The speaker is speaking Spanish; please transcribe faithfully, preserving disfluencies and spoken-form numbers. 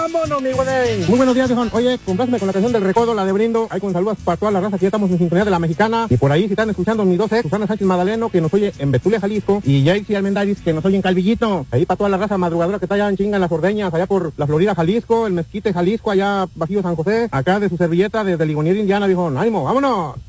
¡Vámonos, mi güey! Muy buenos días, viejón. Oye, compláceme con la canción del Recodo, la de Brindo. Ahí con saludos para toda la raza que ya estamos en sintonía de la mexicana. Y por ahí, si están escuchando mis dos ex, Susana Sánchez Madaleno, que nos oye en Betulia, Jalisco, y Jaycee Almendaris, que nos oye en Calvillito. Ahí para toda la raza madrugadora que está allá en chinga en las ordeñas, allá por la Florida, Jalisco, el Mezquite, Jalisco, allá Bajío San José, acá de su servilleta, desde Ligonier, Indiana, viejón. ¡Ánimo, vámonos!